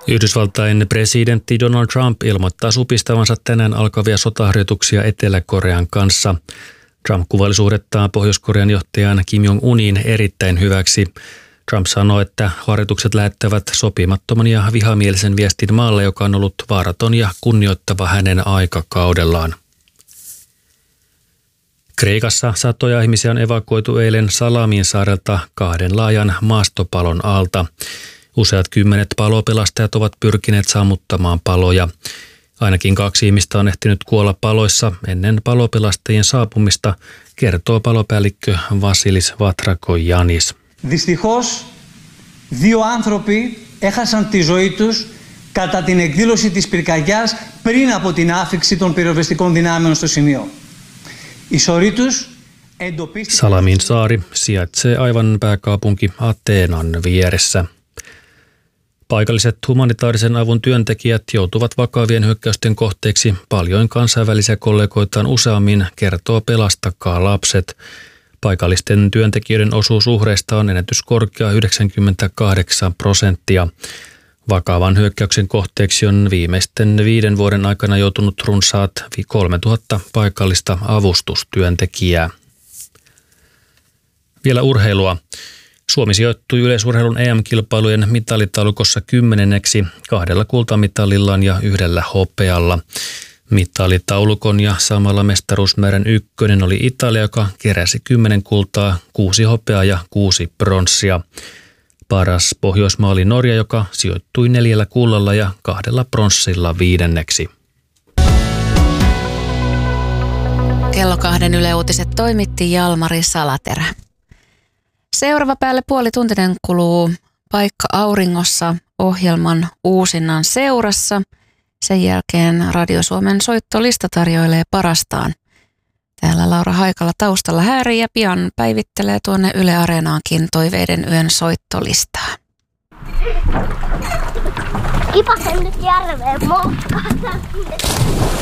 Yhdysvaltain presidentti Donald Trump ilmoittaa supistavansa tänään alkavia sotaharjoituksia Etelä-Korean kanssa. Trump kuvaili suhdettaan Pohjois-Korean johtajan Kim Jong-unin erittäin hyväksi. Trump sanoi, että harjoitukset lähettävät sopimattoman ja vihamielisen viestin maalle, joka on ollut vaaraton ja kunnioittava hänen aikakaudellaan. Kreikassa satoja ihmisiä on evakuoitu eilen Salamin saarelta 2 laajan maastopalon alta. Useat 10 palopelastajat ovat pyrkineet sammuttamaan paloja. Ainakin 2 ihmistä on ehtinyt kuolla paloissa ennen palopelastajien saapumista, kertoo palopäällikkö Vasilis Vatrakoyannis. Δυστυχώς, 2 άνθρωποι έχασαν τη ζωή τους κατά την εκδήλωση της πυρκαγιάς πριν από την άφιξη των πυροσβεστικών δυνάμεων στο σημείο. Η σωρή τους εντοπίστηκε... Salamin saari sijaitsee aivan pääkaupunki Ateenan vieressä. Paikalliset humanitaarisen avun työntekijät joutuvat vakavien hyökkäysten kohteeksi paljon kansainvälisiä kollegoitaan useammin, kertoo Pelastakaa lapset. Paikallisten työntekijöiden osuus uhreista on ennätyskorkea 98%. Vakavan hyökkäyksen kohteeksi on viimeisten 5 vuoden aikana joutunut runsaat 3000 paikallista avustustyöntekijää. Vielä urheilua. Suomi sijoittui yleisurheilun EM-kilpailujen mitalitaulukossa 10. 2 kultamitalillaan ja 1 hopealla. Mitalitaulukon ja samalla mestaruusmäärän ykkönen oli Italia, joka keräsi 10 kultaa, 6 hopeaa ja 6 pronssia. Paras Pohjoismaa oli Norja, joka sijoittui 4 kullalla ja 2 pronssilla 5. Kello 2 Yle Uutiset toimitti Jalmari Salaterä. Seuraava päälle puolituntinen kuluu Paikka auringossa -ohjelman uusinnan seurassa. Sen jälkeen Radio Suomen soittolista tarjoilee parastaan. Täällä Laura Haikala taustalla häärii ja pian päivittelee tuonne Yle Areenaankin toiveiden yön soittolistaa. Kipasen nyt järveen moukkaan.